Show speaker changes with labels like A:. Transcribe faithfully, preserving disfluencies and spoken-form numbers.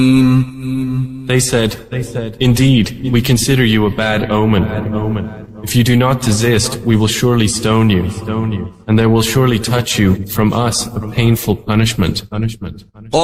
A: They said, "Indeed, we consider you a bad omen. If you do not desist, we will surely stone you, and there will surely touch you from us a painful punishment."